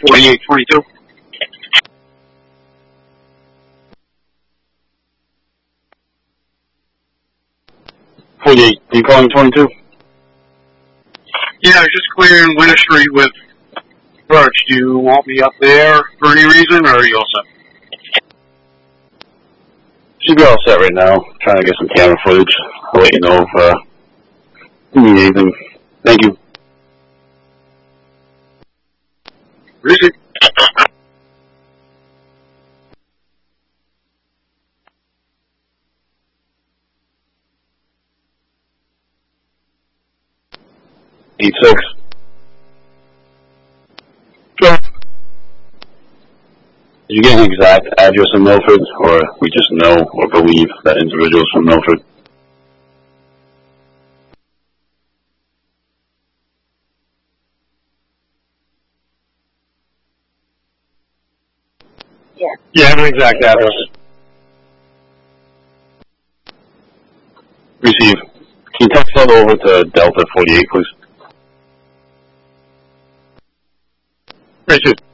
4822. You calling 22? Yeah, I was just clearing Winter Street with Birch. Do you want me up there for any reason, or are you all set? Should be all set right now. Trying to get some camera footage. I'll let you know if you need anything. Thank you. Easy. Eight six. Sure. Did you get an exact address in Milford, or we just know or believe that individuals from Milford? Yeah, I have an exact address. Receive. Can you text that over to Delta 48, please? Right,